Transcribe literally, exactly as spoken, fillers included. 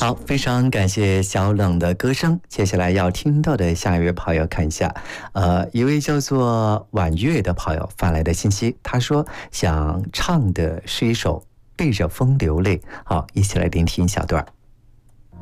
好，非常感谢小冷的歌声。接下来要听到的下一位朋友，看一下，呃，一位叫做婉月的朋友发来的信息，他说想唱的是一首《背着风流泪》。好，一起来聆听一小段。